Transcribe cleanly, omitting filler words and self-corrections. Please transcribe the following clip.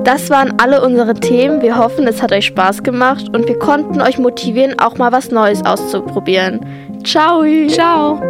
Das waren alle unsere Themen. Wir hoffen, es hat euch Spaß gemacht und wir konnten euch motivieren, auch mal was Neues auszuprobieren. Ciao! Ciao!